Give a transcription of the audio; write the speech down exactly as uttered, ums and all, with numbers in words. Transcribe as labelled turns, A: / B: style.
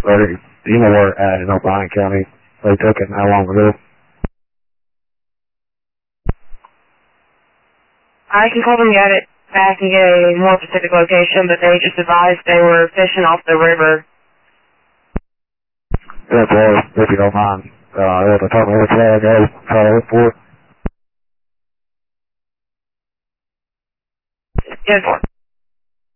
A: But it, you know where at in O'Brien County? They took it how long ago?
B: I can probably get it back and get a more specific location, but they just advised they were fishing off the river.
A: Yeah, boy, if you don't mind. Uh, if I tell me which way I go, try to look for it.
B: Yes.